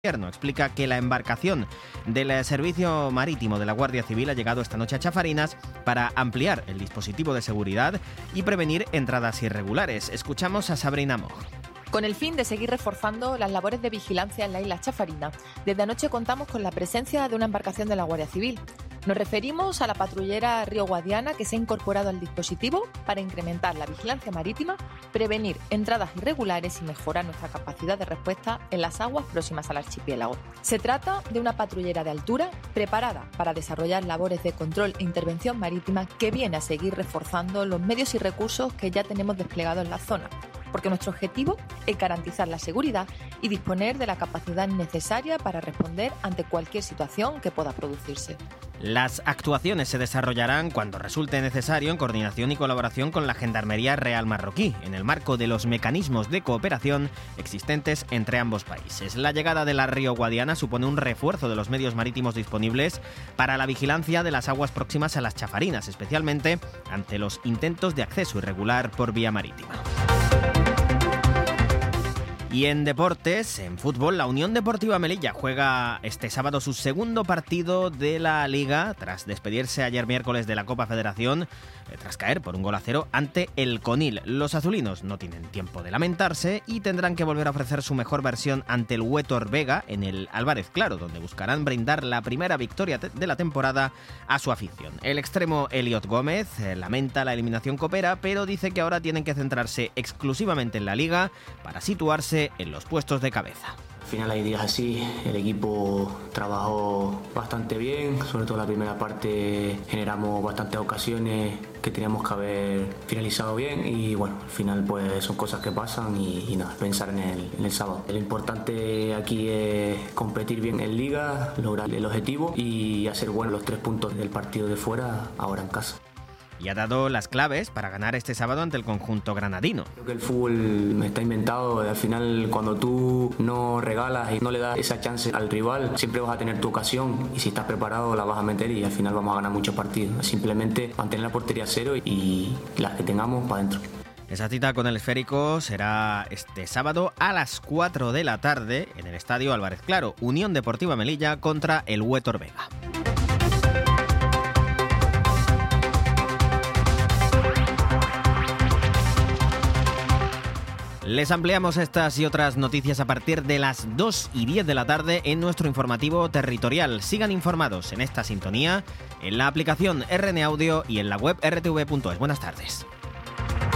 Explica que la embarcación del Servicio Marítimo de la Guardia Civil ha llegado esta noche a Chafarinas para ampliar el dispositivo de seguridad y prevenir entradas irregulares. Escuchamos a Sabrina Moj. Con el fin de seguir reforzando las labores de vigilancia en la isla Chafarinas, desde anoche contamos con la presencia de una embarcación de la Guardia Civil. Nos referimos a la patrullera Río Guadiana, que se ha incorporado al dispositivo para incrementar la vigilancia marítima, prevenir entradas irregulares y mejorar nuestra capacidad de respuesta en las aguas próximas al archipiélago. Se trata de una patrullera de altura preparada para desarrollar labores de control e intervención marítima que viene a seguir reforzando los medios y recursos que ya tenemos desplegados en la zona, porque nuestro objetivo es garantizar la seguridad y disponer de la capacidad necesaria para responder ante cualquier situación que pueda producirse. Las actuaciones se desarrollarán cuando resulte necesario en coordinación y colaboración con la Gendarmería Real Marroquí, en el marco de los mecanismos de cooperación existentes entre ambos países. La llegada de la Río Guadiana supone un refuerzo de los medios marítimos disponibles para la vigilancia de las aguas próximas a las Chafarinas, especialmente ante los intentos de acceso irregular por vía marítima. Y en deportes, en fútbol, la Unión Deportiva Melilla juega este sábado su segundo partido de la Liga tras despedirse ayer miércoles de la Copa Federación tras caer por 1-0 ante el Conil. Los azulinos no tienen tiempo de lamentarse y tendrán que volver a ofrecer su mejor versión ante el Huetor Vega en el Álvarez Claro, donde buscarán brindar la primera victoria de la temporada a su afición. El extremo Elliot Gómez lamenta la eliminación copera, pero dice que ahora tienen que centrarse exclusivamente en la Liga para situarse en los puestos de cabeza. Al final hay días así, el equipo trabajó bastante bien, sobre todo la primera parte generamos bastantes ocasiones que teníamos que haber finalizado bien y bueno, al final pues son cosas que pasan y nada, pensar en el sábado. Lo importante aquí es competir bien en Liga, lograr el objetivo y hacer buenos los 3 puntos del partido de fuera ahora en casa. Y ha dado las claves para ganar este sábado ante el conjunto granadino. Creo que el fútbol me está inventado. Al final, cuando tú no regalas y no le das esa chance al rival, siempre vas a tener tu ocasión y si estás preparado la vas a meter y al final vamos a ganar muchos partidos. Simplemente mantener la portería a cero y las que tengamos para adentro. Esa cita con el esférico será este sábado a las 4 de la tarde en el Estadio Álvarez Claro. Unión Deportiva Melilla contra el Huetor Vega. Les ampliamos estas y otras noticias a partir de las 2:10 de la tarde en nuestro informativo territorial. Sigan informados en esta sintonía, en la aplicación RN Audio y en la web rtv.es. Buenas tardes.